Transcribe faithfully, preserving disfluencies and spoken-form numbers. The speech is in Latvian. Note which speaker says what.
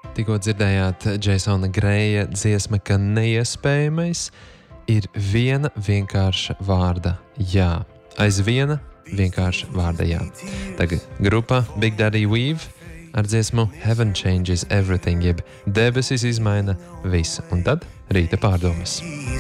Speaker 1: Tikko dzirdējāt Jasona Greja dziesma, ka neiespējamais ir viena vienkārša vārda jā. Aiz viena vienkārša vārda jā. Tagad grupa Big Daddy Weave ar dziesmu Heaven Changes Everything, jeb debesis izmaina visu. Un tad rīta pārdomas.